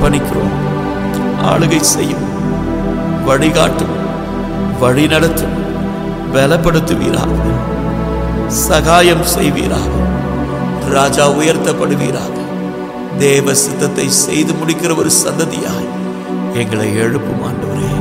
அர்ப்பணிக்கிறோம். ஆளுகை செய்யும், வழிகாட்டும், வழி நடத்தும், பலப்படுத்துவீராக, சகாயம் செய்வீராக. ராஜா உயர்த்தப்படுவீராக. தேவ சித்தத்தை செய்து முடிக்கிற ஒரு சந்ததியாய் எங்களை எழுப்பும் ஆண்டவரே.